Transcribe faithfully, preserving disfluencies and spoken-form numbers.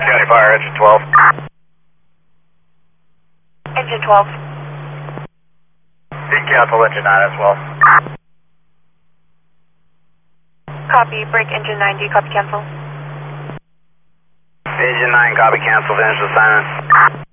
County Fire, engine twelve. Engine twelve. Being cancel, engine nine as well. Copy, break engine nine, do you copy cancel? Engine nine, copy cancel, finish assignment.